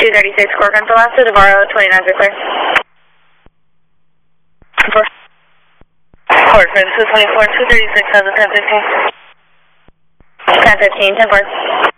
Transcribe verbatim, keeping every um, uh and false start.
two thirty-six, Corcoran, Alaska, Navarro, twenty-nine, clear. Corcoran, two twenty-four, two thirty-six, has a ten fifteen. ten fifteen, ten four.